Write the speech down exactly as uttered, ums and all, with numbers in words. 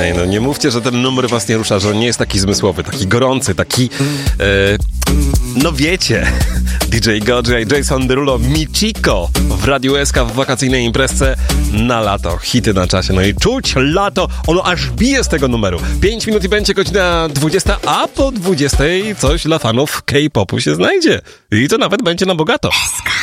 Ej, no nie mówcie, że ten numer was nie rusza, że on nie jest taki zmysłowy, taki gorący, taki... E, no wiecie, D J Godzia i Jason Derulo, Michiko w Radiu S K w wakacyjnej imprezce na lato. Hity na czasie, no i czuć lato, ono aż bije z tego numeru. pięć minut i będzie godzina dwudziesta, a po dwudziestej coś dla fanów K-popu się znajdzie. I to nawet będzie na bogato.